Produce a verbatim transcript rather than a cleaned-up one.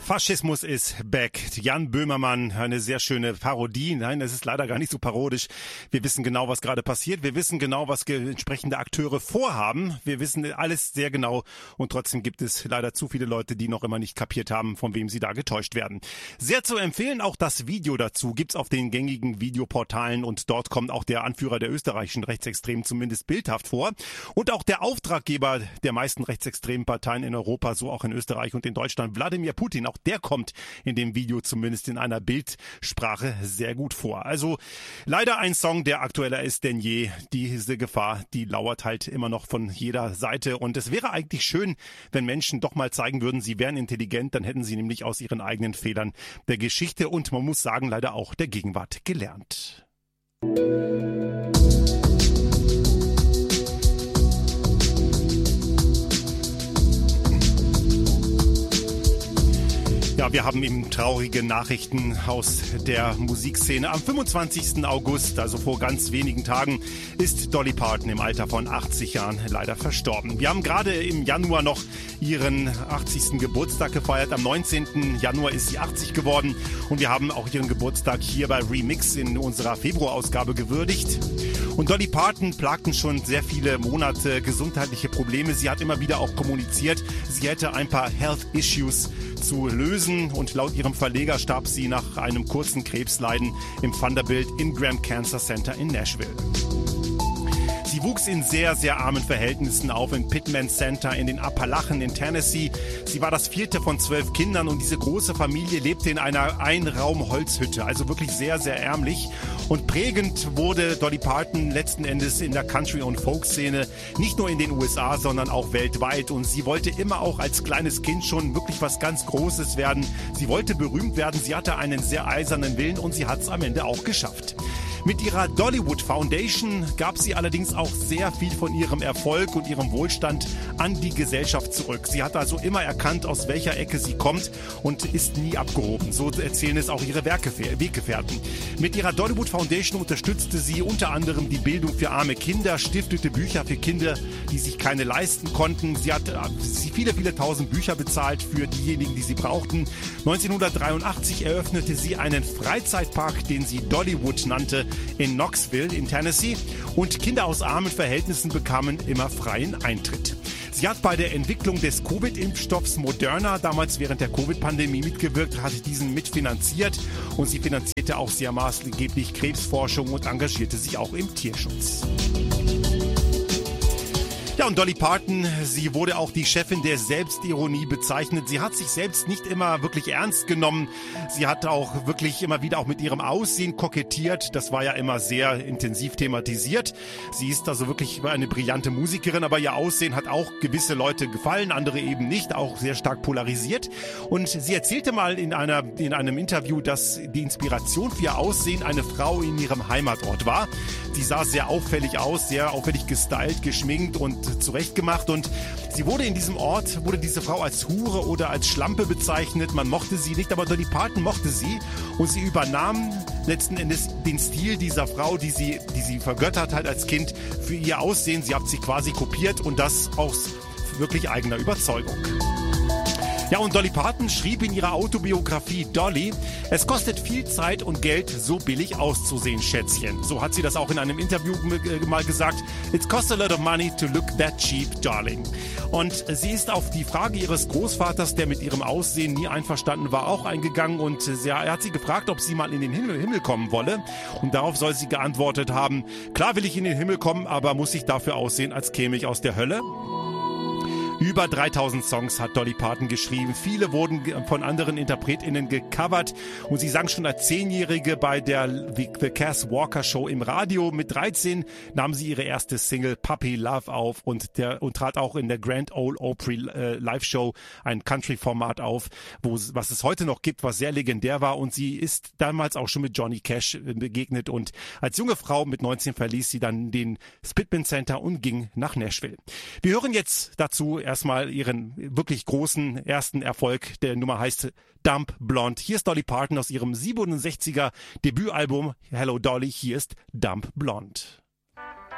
Faschismus ist back. Jan Böhmermann, eine sehr schöne Parodie. Nein, das ist leider gar nicht so parodisch. Wir wissen genau, was gerade passiert. Wir wissen genau, was entsprechende Akteure vorhaben. Wir wissen alles sehr genau. Und trotzdem gibt es leider zu viele Leute, die noch immer nicht kapiert haben, von wem sie da getäuscht werden. Sehr zu empfehlen, auch das Video dazu gibt's auf den gängigen Videoportalen. Und dort kommt auch der Anführer der österreichischen Rechtsextremen zumindest bildhaft vor. Und auch der Auftraggeber der meisten rechtsextremen Parteien in Europa, so auch in Österreich und in Deutschland, Wladimir Putin. Auch der kommt in dem Video zumindest in einer Bildsprache sehr gut vor. Also leider ein Song, der aktueller ist denn je. Diese Gefahr, die lauert halt immer noch von jeder Seite. Und es wäre eigentlich schön, wenn Menschen doch mal zeigen würden, sie wären intelligent. Dann hätten sie nämlich aus ihren eigenen Fehlern der Geschichte und man muss sagen, leider auch der Gegenwart gelernt. Ja, wir haben eben traurige Nachrichten aus der Musikszene. Am fünfundzwanzigsten August, also vor ganz wenigen Tagen, ist Dolly Parton im Alter von achtzig Jahren leider verstorben. Wir haben gerade im Januar noch ihren achtzigsten Geburtstag gefeiert. Am neunzehnten Januar ist sie achtzig geworden und wir haben auch ihren Geburtstag hier bei Remix in unserer Februarausgabe gewürdigt. Und Dolly Parton plagten schon sehr viele Monate gesundheitliche Probleme. Sie hat immer wieder auch kommuniziert, sie hätte ein paar Health Issues zu lösen und laut ihrem Verleger starb sie nach einem kurzen Krebsleiden im Vanderbilt Ingram Cancer Center in Nashville. Sie wuchs in sehr, sehr armen Verhältnissen auf im Pittman Center in den Appalachen in Tennessee. Sie war das vierte von zwölf Kindern und diese große Familie lebte in einer Einraum-Holzhütte, also wirklich sehr, sehr ärmlich. Und prägend wurde Dolly Parton letzten Endes in der Country- und Folk-Szene, nicht nur in den U S A, sondern auch weltweit. Und sie wollte immer auch als kleines Kind schon wirklich was ganz Großes werden. Sie wollte berühmt werden, sie hatte einen sehr eisernen Willen und sie hat es am Ende auch geschafft. Mit ihrer Dollywood Foundation gab sie allerdings auch sehr viel von ihrem Erfolg und ihrem Wohlstand an die Gesellschaft zurück. Sie hat also immer erkannt, aus welcher Ecke sie kommt und ist nie abgehoben. So erzählen es auch ihre Weggefährten. Mit ihrer Dollywood Foundation unterstützte sie unter anderem die Bildung für arme Kinder, stiftete Bücher für Kinder, die sich keine leisten konnten. Sie hat viele, viele tausend Bücher bezahlt für diejenigen, die sie brauchten. neunzehnhundertdreiundachtzig eröffnete sie einen Freizeitpark, den sie Dollywood nannte, in Knoxville in Tennessee und Kinder aus armen Verhältnissen bekamen immer freien Eintritt. Sie hat bei der Entwicklung des Covid-Impfstoffs Moderna damals während der Covid-Pandemie mitgewirkt, hat diesen mitfinanziert und sie finanzierte auch sehr maßgeblich Krebsforschung und engagierte sich auch im Tierschutz. Ja, und Dolly Parton, sie wurde auch die Chefin der Selbstironie bezeichnet. Sie hat sich selbst nicht immer wirklich ernst genommen. Sie hat auch wirklich immer wieder auch mit ihrem Aussehen kokettiert. Das war ja immer sehr intensiv thematisiert. Sie ist also wirklich eine brillante Musikerin, aber ihr Aussehen hat auch gewisse Leute gefallen, andere eben nicht, auch sehr stark polarisiert. Und sie erzählte mal in einer, in einem Interview, dass die Inspiration für ihr Aussehen eine Frau in ihrem Heimatort war. Sie sah sehr auffällig aus, sehr auffällig gestylt, geschminkt und zurechtgemacht und sie wurde in diesem Ort, wurde diese Frau als Hure oder als Schlampe bezeichnet, man mochte sie nicht, aber Dolly Parton mochte sie und sie übernahm letzten Endes den Stil dieser Frau, die sie, die sie vergöttert hat als Kind für ihr Aussehen, sie hat sich quasi kopiert und das aus wirklich eigener Überzeugung. Ja, und Dolly Parton schrieb in ihrer Autobiografie Dolly, es kostet viel Zeit und Geld, so billig auszusehen, Schätzchen. So hat sie das auch in einem Interview mal gesagt. It costs a lot of money to look that cheap, darling. Und sie ist auf die Frage ihres Großvaters, der mit ihrem Aussehen nie einverstanden war, auch eingegangen. Und er hat sie gefragt, ob sie mal in den Himmel, Himmel kommen wolle. Und darauf soll sie geantwortet haben, klar will ich in den Himmel kommen, aber muss ich dafür aussehen, als käme ich aus der Hölle? Über dreitausend Songs hat Dolly Parton geschrieben. Viele wurden von anderen InterpretInnen gecovert und sie sang schon als Zehnjährige bei der The Cass Walker Show im Radio. Mit dreizehn nahm sie ihre erste Single Puppy Love auf und, der, und trat auch in der Grand Ole Opry äh, Live Show, ein Country-Format auf, wo, was es heute noch gibt, was sehr legendär war. Und sie ist damals auch schon mit Johnny Cash begegnet und als junge Frau mit neunzehn verließ sie dann den Pittman Center und ging nach Nashville. Wir hören jetzt dazu erstmal ihren wirklich großen ersten Erfolg. Der Nummer heißt Dumb Blonde. Hier ist Dolly Parton aus ihrem siebenundsechziger Debütalbum Hello Dolly. Hier ist Dumb Blonde.